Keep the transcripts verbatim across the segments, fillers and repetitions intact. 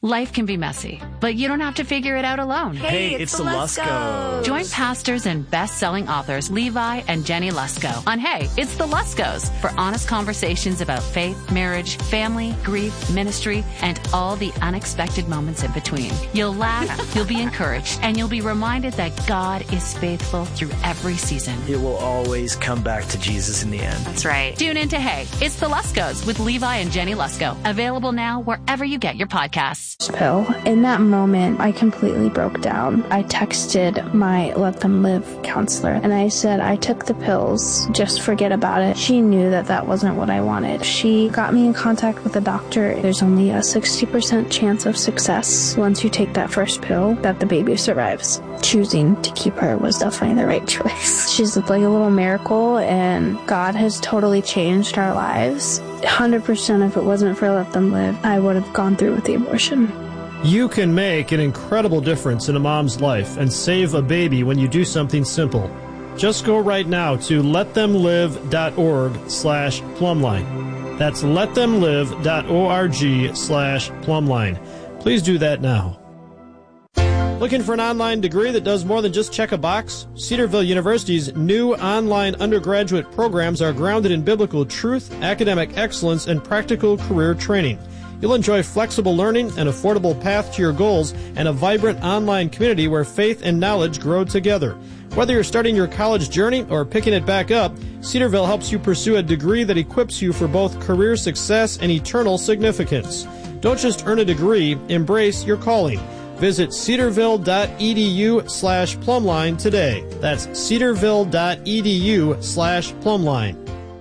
Life can be messy, but you don't have to figure it out alone. Hey, hey it's, it's the Luskos. Join pastors and best-selling authors Levi and Jenny Lusko on Hey, It's the Luskos for honest conversations about faith, marriage, family, grief, ministry, and all the unexpected moments in between. You'll laugh, you'll be encouraged, and you'll be reminded that God is faithful through every season. It will always come back to Jesus in the end. That's right. Tune in to Hey, It's the Luskos with Levi and Jenny Lusko. Available now wherever you get your podcasts. Pill. In that moment, I completely broke down. I texted my Let Them Live counselor and I said, I took the pills, just forget about it. She knew that that wasn't what I wanted. She got me in contact with a doctor. There's only a sixty percent chance of success once you take that first pill that the baby survives. Choosing to keep her was definitely the right choice. She's like a little miracle and God has totally changed our lives. one hundred percent if it wasn't for Let Them Live, I would have gone through with the abortion. You can make an incredible difference in a mom's life and save a baby when you do something simple. Just go right now to letthemlive.org slash plumline. That's letthemlive.org slash plumline. Please do that now. Looking for an online degree that does more than just check a box? Cedarville University's new online undergraduate programs are grounded in biblical truth, academic excellence, and practical career training. You'll enjoy flexible learning, an affordable path to your goals, and a vibrant online community where faith and knowledge grow together. Whether you're starting your college journey or picking it back up, Cedarville helps you pursue a degree that equips you for both career success and eternal significance. Don't just earn a degree, embrace your calling. Visit cedarville.edu slash plumline today. That's cedarville.edu slash plumline.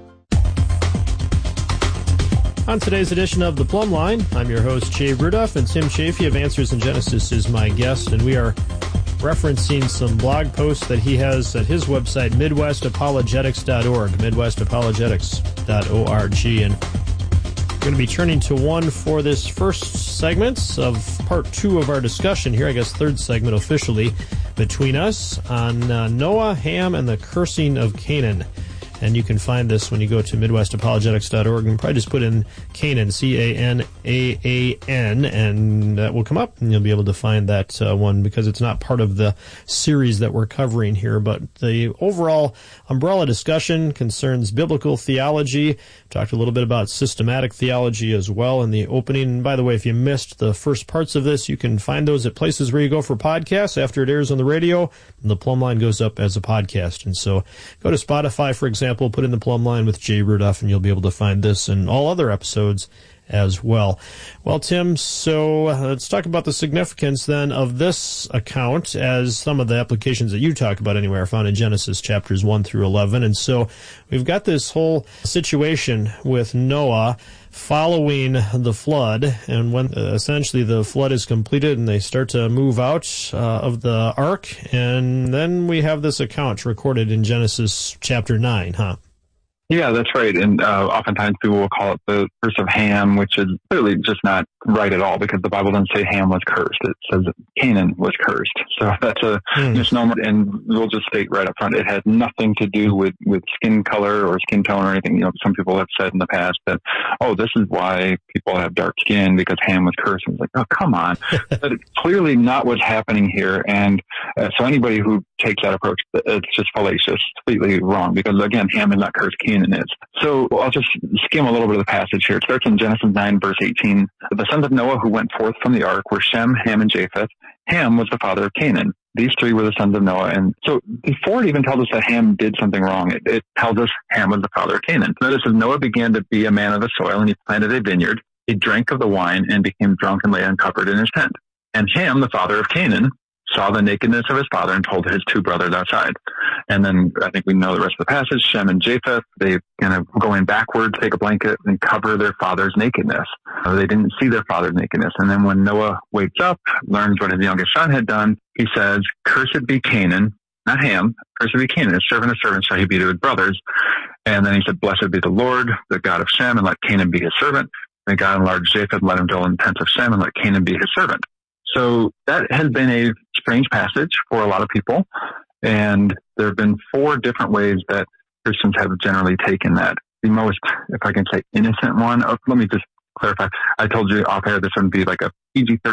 On today's edition of The Plumb Line, I'm your host, Jay Rudolph, and Tim Chafee of Answers in Genesis is my guest, and we are referencing some blog posts that he has at his website, midwest apologetics dot org, midwest apologetics dot org, and we're going to be turning to one for this first segment of part two of our discussion here, I guess third segment officially, between us on uh, Noah, Ham, and the cursing of Canaan. And you can find this when you go to midwest apologetics dot org and probably just put in Canaan, C A N A A N, and that will come up, and you'll be able to find that uh, one because it's not part of the series that we're covering here. But the overall umbrella discussion concerns biblical theology. Talked a little bit about systematic theology as well in the opening. And by the way, if you missed the first parts of this, you can find those at places where you go for podcasts after it airs on the radio, and the Plumb Line goes up as a podcast. And so go to Spotify, for example, put in the Plumb Line with Jay Rudolph, and you'll be able to find this and all other episodes as well. Well, Tim, so uh, let's talk about the significance then of this account, as some of the applications that you talk about anyway are found in Genesis chapters one through eleven. And so we've got this whole situation with Noah following the flood, and when uh, essentially the flood is completed and they start to move out uh, of the ark, and then we have this account recorded in Genesis chapter nine, huh? Yeah, that's right. And uh, oftentimes people will call it the curse of Ham, which is clearly just not right at all, because the Bible doesn't say Ham was cursed. It says that Canaan was cursed. So that's a mm. misnomer, and we'll just state right up front, it has nothing to do with, with skin color or skin tone or anything. You know, some people have said in the past that, oh, this is why people have dark skin, because Ham was cursed. And it's like, oh, come on. But it's clearly not what's happening here. And uh, so anybody who takes that approach, it's just fallacious, completely wrong, because again, Ham is not cursed, Canaan is. So I'll just skim a little bit of the passage here. It starts in Genesis nine, verse eighteen. The sons of Noah who went forth from the ark were Shem, Ham, and Japheth. Ham was the father of Canaan. These three were the sons of Noah. And so before it even tells us that Ham did something wrong, it, it tells us Ham was the father of Canaan. Notice that Noah began to be a man of the soil, and he planted a vineyard. He drank of the wine and became drunk and lay uncovered in his tent. And Ham, the father of Canaan, saw the nakedness of his father and told his two brothers outside. And then I think we know the rest of the passage. Shem and Japheth, they kind of go in backwards, take a blanket and cover their father's nakedness. Uh, they didn't see their father's nakedness. And then when Noah wakes up, learns what his youngest son had done, he says, "Cursed be Canaan," not Ham, "cursed be Canaan, his servant of servants shall he be to his brothers." And then he said, "Blessed be the Lord, the God of Shem, and let Canaan be his servant. May God enlarge Japheth, let him dwell in the tents of Shem, and let Canaan be his servant." So that has been a strange passage for a lot of people. And there have been four different ways that Christians have generally taken that. The most, if I can say, innocent one, oh, let me just clarify. I told you off air this would be like a P G thirteen